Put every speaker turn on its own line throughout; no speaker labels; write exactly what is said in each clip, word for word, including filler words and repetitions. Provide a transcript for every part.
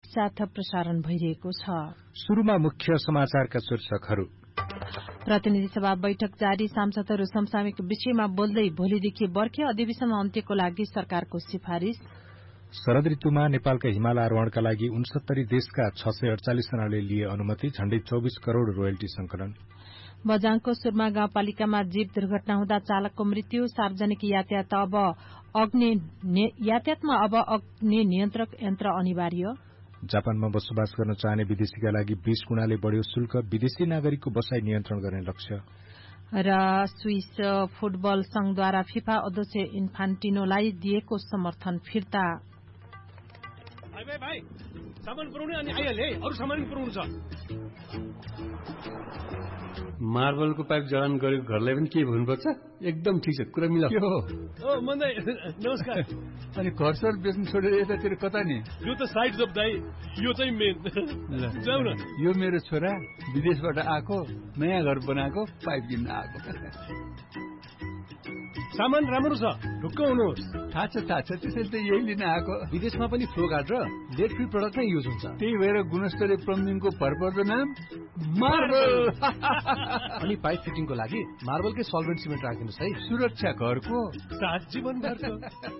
साथ प्रसारण भइरहेको छ।
सुरुमा मुख्य समाचारका शीर्षकहरू।
प्रतिनिधि सभा बैठक जारी, सांसदहरू समसामयिक विषयमा बोल्दै भोलिदेखि बर्खे अधिवेशन अन्त्यको लागि सरकारको सिफारिश।
शरद ऋतुमा नेपालका हिमाल आरोहणका लागि उनसत्तरी देशका छ सय अड़चालिस जनाले लिए अनुमति, झण्डै चौबिस करोड़ रोयल्टी संकलन।
बझाङको सुरमा गाउँपालिकामा जीव दुर्घटना हुँदा चालकको मृत्यु। सार्वजनिक यातायात अब अग्नि यातायातमा अब अग्नि नियन्त्रक यन्त्र अनिवार्य।
जापानमा बसोबास गर्न चाहने विदेशीका लागि बीस गुणाले बढ़्यो शुल्क, विदेशी नागरिकको बसाई नियन्त्रण गर्ने लक्ष्य।
र स्विस फुटबल संघद्वारा फिफा अध्यक्ष इन्फान्टिनोलाई दिएको समर्थन फिर्ता।
भाइ भाइ सामान पुर्याउनु अनि आइहाले, अरु सामान पुर्याउनु छ।
मार्बलको पाइप जडान गरेको घरलाई पनि के भन्नुपर्छ? एकदम ठिक छ, कुरा मिला।
के हो? ओ मन्दै नमस्कार।
अनि घर सर बेच्नु छोडेर यतातिर कता नि?
यो त साइड जब दाइ, यो चाहिँ मेन। जाऊ न।
यो मेरो छोरा विदेशबाट आएको, नयाँ घर बनाएको, पाइप किन्न आएको।
सामान राम्रो छ, ढुक्क हुनुहोस्।
थाहा छ थाहा छ, त्यसैले त यही लिन आएको।
विदेशमा पनि फ्लो गार्ड र लेड फ्री प्रोडक्ट नै युज हुन्छ।
त्यही भएर गुणस्तरीय प्लम्बिङको भरपर्दो नाम मार्बल।
अनि पाइप फिटिङको लागि मार्बलकै सल्भेन्ट सिमेन्ट राखिदिनुहोस् है।
सुरक्षा घरको
साथ जीवनभरको।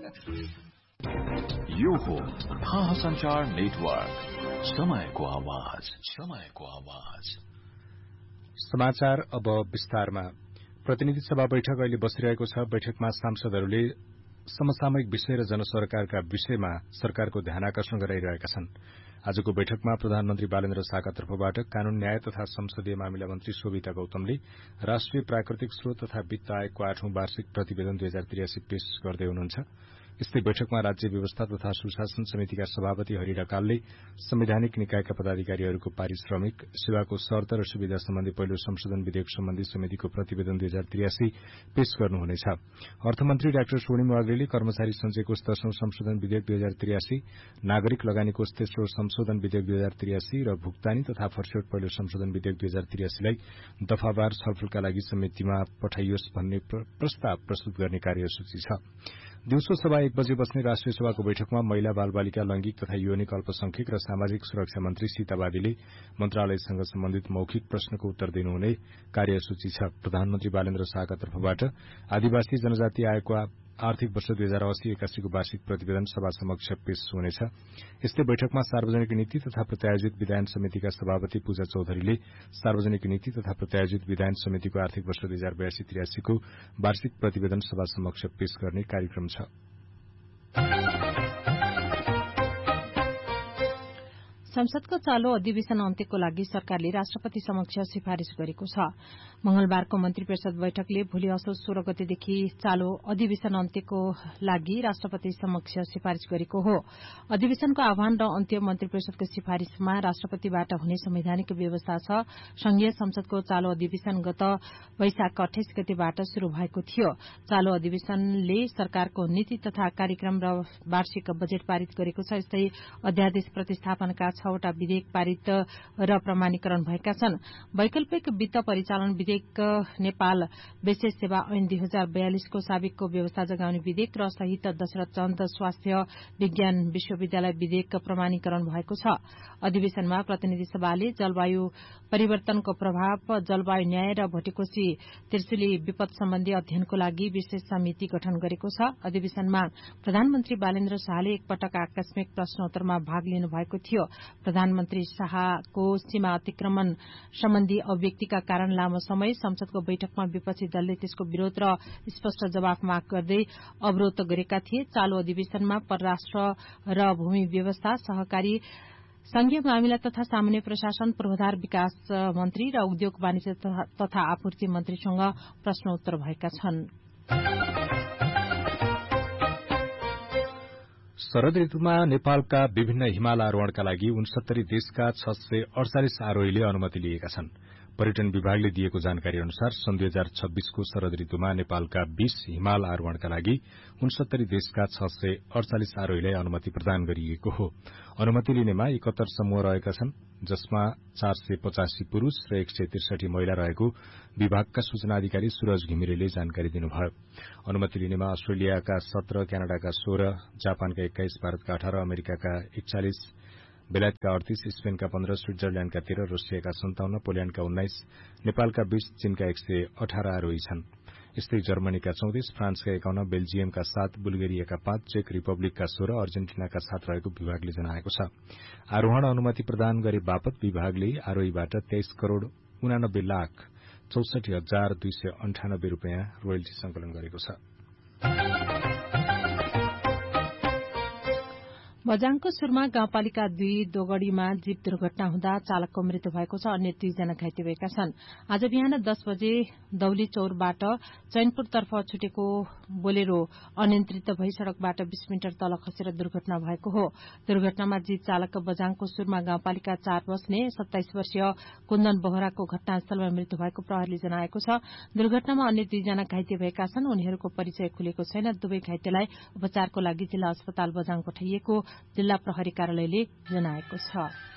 यो हो महासञ्चार नेटवर्क, समयको आवाज, समयको आवाज।
समाचार अब विस्तारमा। प्रतिनिधि सभा बैठक अहिले बसिरहेको छ। बैठकमा सांसदहरूले समसामयिक विषय र जनसरकारका विषयमा सरकारको ध्यानाकर्षण गराइरहेका छन्। आजको बैठकमा प्रधानमन्त्री बालेन्द्र शाहका तर्फबाट कानून, न्याय तथा संसदीय मामिला मन्त्री शोभिता गौतमले राष्ट्रिय प्राकृतिक स्रोत तथा वित्त आयोगको आठौं वार्षिक प्रतिवेदन दुई हजार त्रियासी पेश गर्दै हुनुहुन्छ। यस्तै बैठकमा राज्य व्यवस्था तथा सुशासन समितिका सभापति हरि ढकालले संवैधानिक निकायका पदाधिकारीहरूको पारिश्रमिक, सेवाको शर्त र सुविधा सम्बन्धी पहिलो संशोधन विधेयक सम्बन्धी समितिको प्रतिवेदन दुई हजार त्रियासी पेश गर्नुहुनेछ। अर्थमन्त्री डाक्टर स्वर्णिम वाग्लेले कर्मचारी संचय कोष दशौं संशोधन विधेयक दुई हजार त्रियासी, नागरिक लगानी कोष तेस्रो संशोधन विधेयक दुई हजार त्रियासी र भुक्तानी तथा फर्स्यौट पहिलो संशोधन विधेयक दुई हजार त्रियासीलाई दफावार छलफलका लागि समितिमा पठाइयोस् भन्ने प्रस्ताव प्रस्तुत गर्ने कार्यसूची छ। दिउँसो सभा एक बजे बस्ने राष्ट्रिय सभाको बैठकमा महिला, बालबालिका, लैंगिक तथा यौनिक अल्पसंख्यक र सामाजिक सुरक्षा मन्त्री सीता बाबीले मन्त्रालयसँग सम्बन्धित मौखिक प्रश्नको उत्तर दिनुहुने कार्यसूची छ। प्रधानमन्त्री बालेन्द्र शाहका तर्फबाट आदिवासी जनजाति आयोगको आर्थिक वर्ष दुई हजार अस्सी एकासी को वार्षिक प्रतिवेदन सभा समक्ष पेश हुनेछ। यस्तै बैठकमा सार्वजनिक नीति तथा प्रत्यायोजित विधायन समितिका सभापति पूजा चौधरीले सार्वजनिक नीति तथा प्रत्यायोजित विधायन समितिको आर्थिक वर्ष दुई हजार बयासी त्रियासी को वार्षिक प्रतिवेदन सभा समक्ष पेश गर्ने कार्यक्रम छ।
संसदको चालू अधिवेशन अन्त्यको लागि सरकारले राष्ट्रपति समक्ष सिफारिश गरेको छ। मंगलबारको मन्त्री परिषद बैठकले भोलि असोज सोह्र गतेदेखि चालू अधिवेशन अन्त्यको लागि राष्ट्रपति समक्ष सिफारिश गरेको हो। अधिवेशनको आह्वान र अन्त्य मन्त्री परिषदको सिफारिशमा राष्ट्रपतिबाट हुने संवैधानिक व्यवस्था छ। संघीय संसदको चालू अधिवेशन गत वैशाख अठाइस गतेबाट शुरू भएको थियो। चालू अधिवेशनले सरकारको नीति तथा कार्यक्रम र वार्षिक बजेट पारित गरेको छ। यस्तै अध्यादेश प्रतिस्थापनका छवटा विधेयक पारित र प्रमाणीकरण भएका छन्। वैकल्पिक वित्त परिचालन विधेयक, नेपाल विशेष सेवा ऐन दुई हजार बयालिसको साबिकको व्यवस्था जगाउने विधेयक र शहीद दशरथ चन्द स्वास्थ्य विज्ञान विश्वविद्यालय विधेयक प्रमाणीकरण भएको छ। अधिवेशनमा प्रतिनिधि सभाले जलवायु परिवर्तनको प्रभाव, जलवायु न्याय र भटेकोशी त्रिशुली विपद सम्बन्धी अध्ययनको लागि विशेष समिति गठन गरेको छ। अधिवेशनमा प्रधानमन्त्री बालेन्द्र शाहले एकपटक आकस्मिक प्रश्नोत्तरमा भाग लिनु भएको थियो। प्रधानमन्त्री शाहको सीमा अतिक्रमण सम्बन्धी अभिव्यक्तिका कारण लामो समय संसदको बैठकमा विपक्षी दलले त्यसको विरोध र स्पष्ट जवाफ माग गर्दै अवरोध गरेका थिए। चालू अधिवेशनमा परराष्ट्र र भूमि व्यवस्था, सहकारी, संघीय मामिला तथा सामान्य प्रशासन, पूर्वाधार विकास मन्त्री र उद्योग वाणिज्य तथा आपूर्ति मन्त्रीसँग प्रश्नोत्तर भएका छन्।
शरद ऋतुमा नेपालका विभिन्न हिमाल आरोहणका लागि उनसत्तरी देशका छ सय अड़चालिस आरोहीले अनुमति लिएका छन्। पर्यटन विभागले दिएको जानकारी अनुसार सन् दुई हजार छब्बीसको शरद ऋतुमा नेपालका बीस हिमाल आरोहणका लागि उनसत्तरी देशका छ सय अड़चालिस आरोहीलाई अनुमति प्रदान गरिएको हो। अनुमति लिनेमा इकहत्तर समूह रहेका छन्, जसमा चार सय पचासी पुरूष र एक सय त्रिसठी महिला रहेको विभागका सूचना अधिकारी सूरज घिमिरेले जानकारी दिनुभयो। अनुमति लिनेमा अस्ट्रेलियाका सत्र, क्यानाडाका सोह्र, जापानका एक्काइस, भारतका अठार, अमेरिकाका एकचालिस, बेलायतका अडतीस, स्पेनका पन्ध्र, स्विट्जरल्याण्डका तेह्र, रसियाका सन्ताउन्न, पोल्याण्डका उन्नाइस, नेपालका बीस, चीनका एक सय अठार आरोही छन्। यस्तै जर्मनीका चौतिस, फ्रान्सका एकाउन्न, बेल्जियमका सात, बुल्गेरियाका पाँच, चेक रिपब्लिकका सोह्र, अर्जेन्टिनाका सात रहेको विभागले जनाएको छ। आरोहण अनुमति प्रदान गरे बापत विभागले आरोहीबाट तेइस करोड़ उनानब्बे लाख चौसठी हजार दुई सय अन्ठानब्बे रूपियाँ रोयल्टी संकलन गरेको छ।
बझाङको सुरमा गाउँपालिका दुई दोगड़ीमा जीप दुर्घटना हुँदा चालकको मृत्यु भएको छ। अन्य दुईजना घाइते भएका छन्। आज बिहान दस बजे दौली चौरबाट चैनपुरतर्फ छुटेको बोलेरो अनियन्त्रित भई सड़कबाट बीस मिटर तल खसेर दुर्घटना भएको हो। दुर्घटनामा जीप चालक बझाङको सुरमा गाउँपालिका चार बस्ने सत्ताइस वर्षीय कुन्दन बोहराको घटनास्थलमा मृत्यु भएको प्रहरीले जनाएको छ। दुर्घटनामा अन्य दुईजना घाइते भएका छन्। उनीहरूको परिचय खुलेको छैन। दुवै घाइतेलाई उपचारको लागि जिल्ला अस्पताल बझाङ पठाइएको जिल्ला प्रहरी कार्यालयले जनाएको छ।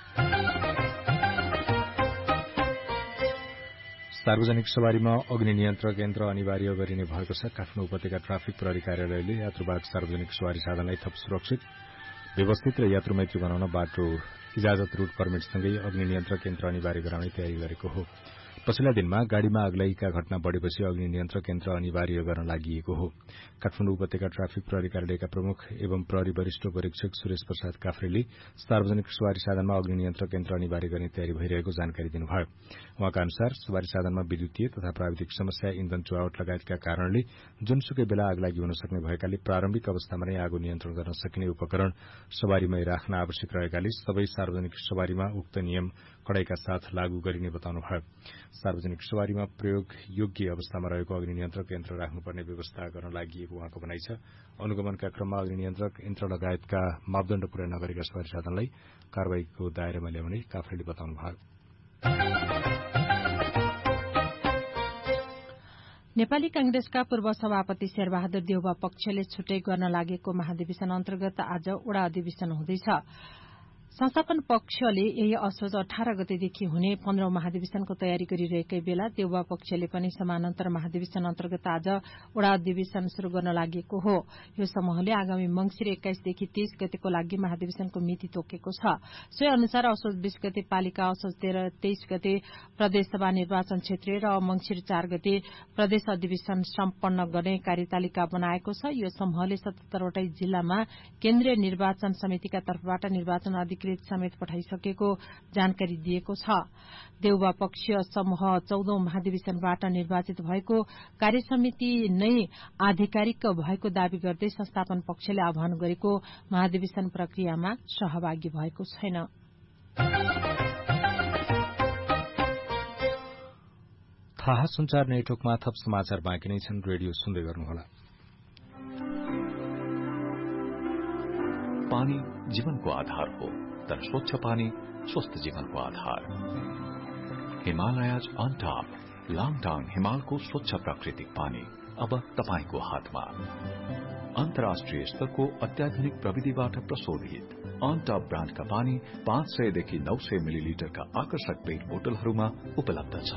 सार्वजनिक सवारीमा अग्नि नियन्त्रण यन्त्र अनिवार्य गरिने भएको छ। काठमाडौँ उपत्यका ट्राफिक प्रहरी कार्यालयले यात्रुवाहक सार्वजनिक सवारी साधनलाई थप सुरक्षित, व्यवस्थित र यात्रुमैत्री बनाउन बाटो इजाजत रूट पर्मिटसँगै अग्नि नियन्त्रक यन्त्र अनिवार्य गराउने तयारी गरेको हो। पछिल्ला दिनमा गाड़ीमा आगलागीका घटना बढ़ेपछि अग्नि नियन्त्रक यन्त्र अनिवार्य गर्न लागि हो। काठमाडौँ उपत्यका ट्राफिक प्रहरी कार्यालयका प्रमुख एवं प्रहरी वरिष्ठ परीक्षक सुरेश प्रसाद काफ्रेले सार्वजनिक सवारी साधनमा अग्नि नियन्त्रक यन्त्र अनिवार्य गर्ने तयारी भइरहेको जानकारी दिनुभयो। उहाँका अनुसार सवारी साधनमा विद्युतीय तथा प्राविधिक समस्या, इन्धन चुहावट लगायतका कारणले जुनसुकै बेला आगलागी हुन सक्ने भएकाले प्रारम्भिक अवस्थामा नै आगो नियन्त्रण गर्न सकिने उपकरण सवारीमै राख्न आवश्यक रहेकाले सबै सार्वजनिक सवारीमा उक्त नियम कड़ाईका साथ लागू गरिने बताउनुभयो। सार्वजनिक सवारीमा प्रयोग योग्य अवस्थामा रहेको अग्नि नियन्त्रक यन्त्र राख्नुपर्ने व्यवस्था गर्न लागि उहाँको भनाइ छ। अनुगमनका क्रममा अग्नि नियन्त्रक यन्त्र लगायतका मापदण्ड पूरा नगरेका सवारी साधनलाई कार्यवाहीको दायरामा ल्याउने काफ्रेले बताउनुभयो।
नेपाली कांग्रेसका पूर्व सभापति शेरबहादुर देउवा पक्षले छुट्टै गर्न लागेको महाधिवेशन अन्तर्गत आज वडा अधिवेशन हुँदैछ। संस्थापन पक्षले यही असोज अठार गतेदेखि हुने पन्ध्रौं महाधिवेशनको तयारी गरिरहेकै बेला देउवा पक्षले पनि समानान्तर महाधिवेशन अन्तर्गत आज वडा अधिवेशन शुरू गर्न लागेको हो। यो समूहले आगामी मंगिर एक्काइसदेखि तीस गतेको लागि महाधिवेशनको मिति तोकेको छ। सोही अनुसार असोज बीस गते पालिका, असोज तेह्र तेइस गते प्रदेशसभा निर्वाचन क्षेत्रीय र मंगिर चार गते प्रदेश अधिवेशन सम्पन्न गर्ने कार्यतालिका बनाएको छ। यो समूहले सतहत्तरवटै जिल्लामा केन्द्रीय निर्वाचन समितिका तर्फबाट निर्वाचन अधिकृत समेत पठाइसकेको जानकारी दिएको छ। देउवा पक्षीय समूह चौधौं महाधिवेशनबाट निर्वाचित भएको, कार्यसमिति नै आधिकारिक भएको दावी गर्दै संस्थापन पक्षले आह्वान गरेको महाधिवेशन प्रक्रियामा सहभागी भएको छैन।
थाहा संचार नेटवर्कमा थप समाचार बाँकी नै छन्। रेडियो सुन्दै गर्नुहोला।
पानी जीवनको आधार हो, तर स्वच्छ पानी स्वस्थ जीवनको आधार। हिमालयज अन टप, लाङटाङ हिमालको स्वच्छ प्राकृतिक पानी अब तपाईको हातमा। अन्तर्राष्ट्रिय स्तरको अत्याधुनिक प्रविधिबाट प्रशोधित अन टप ब्रान्डका पानी पाँच सयदेखि नौ सय मिलिलिटरका आकर्षक पेट बोतलहरूमा उपलब्ध छ।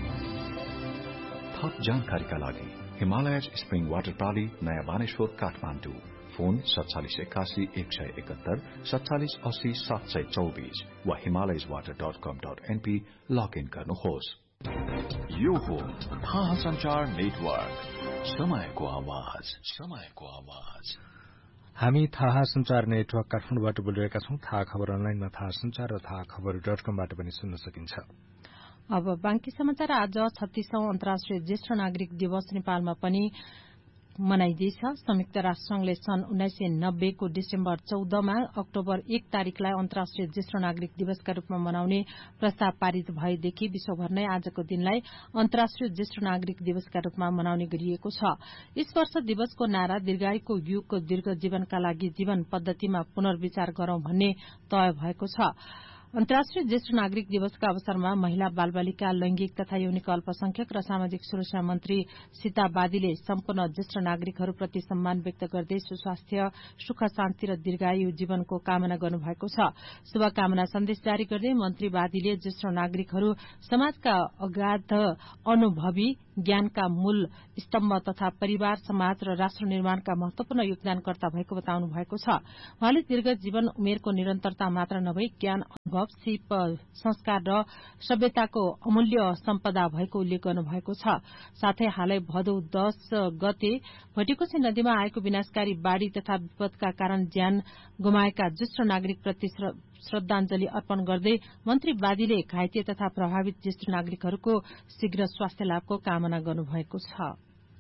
थप जानकारीका लागि हिमालयज स्प्रिङ वाटर प्रणाली, नयाँ बानेश्वर, काठमाडौँ। फोन सत्तालिस एकासी एक सय एकहत्तर सत्तालिस अस्सी सात सय चौबीस वा हिमालयज वाटर डट कम डट एनपी लगइन गर्नुहोस्। यो हो थाहा संचार नेटवर्क, समयको आवाज, समयको आवाज।
हामी थाहा संचार नेटवर्क काठमाडौँबाट बोलिरहेका छौं। थाहा खबर अनलाइनमा थाहा संचार र थाहा खबर डट कमबाट पनि सुन्न सकिन्छ।
अब बाँकी समाचार। आज छत्तीसौं अन्तर्राष्ट्रिय ज्येष्ठ नागरिक दिवस नेपालमा पनि मनाइँदैछ। संयुक्त राष्ट्रसंघले सन् उन्नाइस सय नब्बेको डिसेम्बर चौधमा अक्टोबर एक तारिकलाई अन्तर्राष्ट्रिय ज्येष्ठ नागरिक दिवसका रूपमा मनाउने प्रस्ताव पारित भएदेखि विश्वभर नै आजको दिनलाई अन्तर्राष्ट्रिय ज्येष्ठ नागरिक दिवसका रूपमा मनाउने गरिएको छ। यस वर्ष दिवसको नारा दीर्घायुको युगको दीर्घ जीवनका लागि जीवन पद्धतिमा पुनर्विचार गरौं भन्ने तय भएको छ। अन्तर्राष्ट्रिय ज्येष्ठ नागरिक दिवसका अवसरमा महिला, बालबालिका, लैंगिक तथा यौनिक अल्पसंख्यक र सामाजिक सुरक्षा मन्त्री सीता बादीले सम्पूर्ण ज्येष्ठ नागरिकहरूप्रति सम्मान व्यक्त गर्दै सुस्वास्थ्य, सुख शान्ति र दीर्घायु जीवनको कामना गर्नुभएको छ। शुभकामना सन्देश जारी गर्दै मन्त्री बादीले ज्येष्ठ नागरिकहरू समाजका अगाध अनुभवी, ज्ञानका मूल स्तम्भ तथा परिवार, समाज र राष्ट्र निर्माणका महत्वपूर्ण योगदानकर्ता भएको बताउनु भएको छ। उहाँले दीर्घ जीवन उमेरको निरन्तरता मात्र नभई ज्ञान, अनुभव, सिप, संस्कार र सभ्यताको अमूल्य सम्पदा भएको उल्लेख गर्नुभएको छ। साथै हालै भदौ दश गते भटिकोशी नदीमा आएको विनाशकारी बाढ़ी तथा विपदका कारण ज्यान गुमाएका ज्येष्ठ नागरिकप्रति श्रद्धांजलि अर्पण गर्दै मन्त्री बादीले घाइते तथा प्रभावित ज्येष्ठ नागरिकहरूको शीघ्र स्वास्थ्य लाभको कामना गर्नुभएको छ।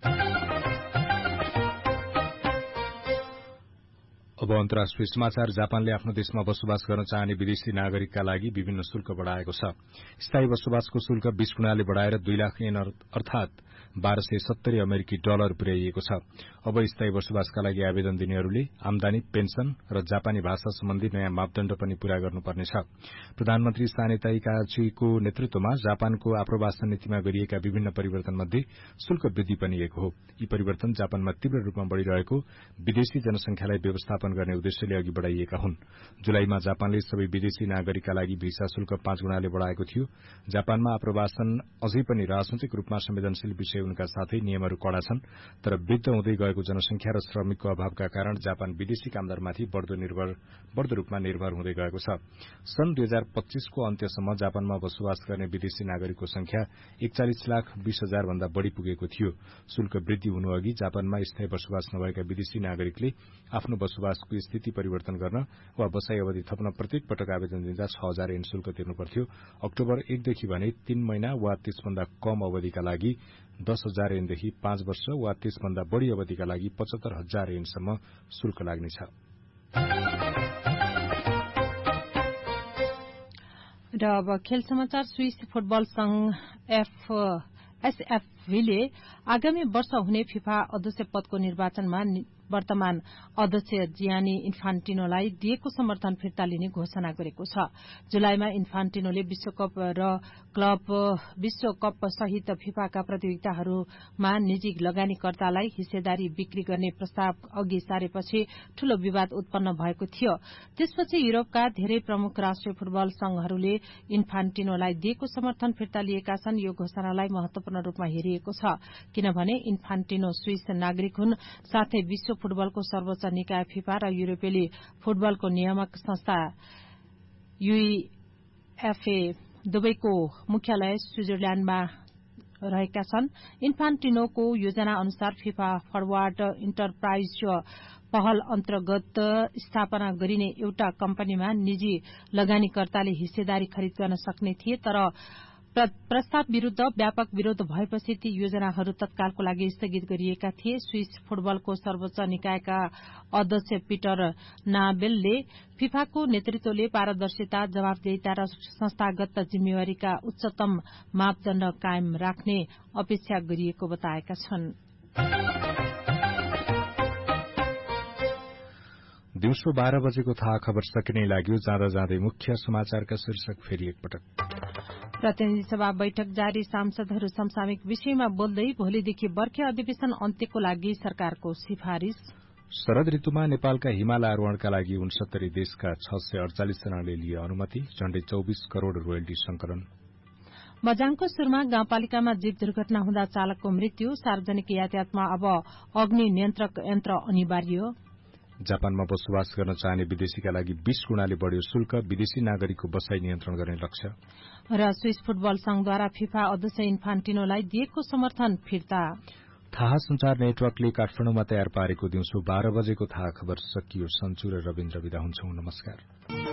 अब अन्तर्राष्ट्रिय समाचार। जापानले आफ्नो देशमा बसोबास गर्न चाहने विदेशी नागरिकका लागि विभिन्न शुल्क बढ़ाएको छ। स्थायी बसोबासको शुल्क बीस गुणाले बढ़ाएर दुई लाख येन अर्थात बाह्र सय सत्तरी अमेरिकी डलर पुर्याइएको छ। अब स्थायी बसोबासका लागि आवेदन दिनेहरूले आमदानी, पेन्सन र जापानी भाषा सम्बन्धी नयाँ मापदण्ड पनि पूरा गर्नुपर्नेछ। प्रधानमन्त्री साने ताइकाचीको नेतृत्वमा जापानको आप्रवासन नीतिमा गरिएका विभिन्न परिवर्तनमध्ये शुल्क वृद्धि पनि एक हो। यी परिवर्तन जापानमा तीव्र रूपमा बढ़िरहेको विदेशी जनसंख्यालाई व्यवस्थापन गर्ने उद्देश्यले अघि बढ़ाइएका हुन्। जुलाईमा जापानले सबै विदेशी नागरिकका लागि भिसा शुल्क पाँच गुणाले बढ़ाएको थियो। जापानमा आप्रवासन अझै पनि राजनैतिक रूपमा संवेदनशील विषय उनका साथै नियमहरू कड़ा छन्। तर वृद्ध हुँदै गएको जनसंख्या र श्रमिकको अभावका कारण जापान विदेशी कामदारमाथि बढ़दो निर्भर बढ़दो रूपमा निर्भर हुँदै गएको छ। सन् दुई हजार पच्चीसको अन्त्यसम्म जापानमा बसोबास गर्ने विदेशी नागरिकको संख्या एकचालिस लाख बीस हजार भन्दा बढ़ी पुगेको थियो। शुल्क वृद्धि हुनुअघि जापानमा स्थायी बसोबास नभएका विदेशी नागरिकले आफ्नो बसोबासको स्थिति परिवर्तन गर्न वा बसाई अवधि थप्न प्रत्येक पटक आवेदन दिँदा छ हजार येन शुल्क तिर्नुपर्थ्यो। अक्टोबर एकदेखि भने तीन महिना वा त्यसभन्दा कम अवधिका लागि दस हजार येनदेखि पाँच वर्ष वा त्यसभन्दा बढ़ी अवधिका लागि पचहत्तर हजार येनसम्म शुल्क लाग्नेछ।
र अब खेल समाचार। स्विस फुटबल संघ एसएफभीले आगामी वर्ष हुने फिफा अध्यक्ष पदको निर्वाचनमा वर्तमान अध्यक्ष जियानी इन्फान्टिनोलाई दिएको समर्थन फिर्ता लिने घोषणा गरेको छ। जुलाईमा इन्फान्टिनोले विश्वकप र क्लब विश्वकप सहित फिफाका प्रतियोगिताहरूमा निजी लगानीकर्तालाई हिस्सेदारी बिक्री गर्ने प्रस्ताव अघि सारेपछि ठूलो विवाद उत्पन्न भएको थियो। त्यसपछि युरोपका धेरै प्रमुख राष्ट्रिय फुटबल संघहरूले इन्फान्टिनोलाई दिएको समर्थन फिर्ता लिएका छन्। यो घोषणालाई महत्वपूर्ण रूपमा हेरिएको छ किनभने इन्फान्टिनो स्विस नागरिक हुन्। साथै विश्व फुटबलको सर्वोच्च निकाय फिफा र युरोपेली फुटबलको नियामक संस्था यूईएफए दुवैको मुख्यालय स्विजरल्याण्डमा रहेका छन्। इन्फान्टिनोको योजना अनुसार फिफा फरवार्ड इन्टरप्राइज पहल अन्तर्गत स्थापना गरिने एउटा कम्पनीमा निजी लगानीकर्ताले हिस्सेदारी खरिद गर्न सक्ने थिए। तर प्रस्ताव विरूद्ध व्यापक विरोध भएपछि ती योजनाहरू तत्कालको लागि स्थगित गरिएका थिए। स्विस फुटबलको सर्वोच्च निकायका अध्यक्ष पीटर नाबेलले फिफाको नेतृत्वले पारदर्शिता, जवाफदेहिता र संस्थागत जिम्मेवारीका उच्चतम मापदण्ड कायम राख्ने अपेक्षा गरिएको बताएका छन्।
दिउँसो बाह्र बजेको थाहा खबर सकिने लाग्यो। जाँदा जाँदै मुख्य समाचारका शीर्षक फेरि एकपटक।
प्रतिनिधि सभा बैठक जारी। सांसदहरू समसामयिक विषयमा बोल्दै भोलिदेखि बर्खे अधिवेशन अन्त्यको लागि सरकारको सिफारिश।
शरद ऋतुमा नेपालका हिमाल आरोहणका लागि उनसत्तरी देशका छ सय अडचालिस जनाले लिए अनुमति। झण्डै चौबिस करोड़ रोयल्टी संकलन।
बझाङको सुरमा गाउँपालिकामा जीव दुर्घटना हुँदा चालकको मृत्यु। सार्वजनिक यातायातमा अब अग्नि नियन्त्रक यन्त्र अनिवार्य।
जापानमा बसोबास गर्न चाहने विदेशीका लागि बीस गुणाले बढ़्यो शुल्क। विदेशी नागरिकको बसाई नियन्त्रण गर्ने लक्ष्य।
र स्विस फुटबल संघद्वारा फिफा अध्यक्ष इन्फान्टिनोलाई दिएको समर्थन फिर्ता।
थाहा संचार नेटवर्कले काठमाडौँमा तयार पारेको दिउँसो बाह्र बजेको थाहा खबर सकियो। सन्चु र रविन्द्र विदा हुन्छौं। नमस्कार।